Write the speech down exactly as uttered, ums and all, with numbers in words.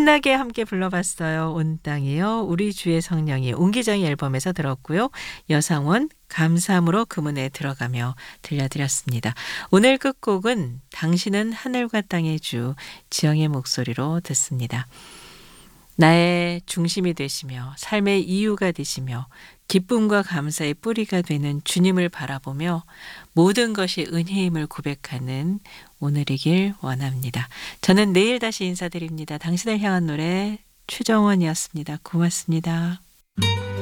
신나게 함께 불러봤어요. 온 땅이요. 우리 주의 성령이 옹기장의 앨범에서 들었고요. 여상원 감사함으로 그 문에 들어가며 들려드렸습니다. 오늘 끝곡은 당신은 하늘과 땅의 주 지영의 목소리로 듣습니다. 나의 중심이 되시며 삶의 이유가 되시며 기쁨과 감사의 뿌리가 되는 주님을 바라보며 모든 것이 은혜임을 고백하는 오늘이길 원합니다. 저는 내일 다시 인사드립니다. 당신을 향한 노래 최정원이었습니다. 고맙습니다.